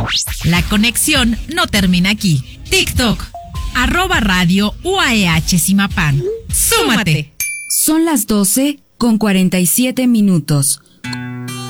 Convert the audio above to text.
La conexión no termina aquí. TikTok, @Radio UAEH Zimapán. ¡Súmate! Son las 12:47.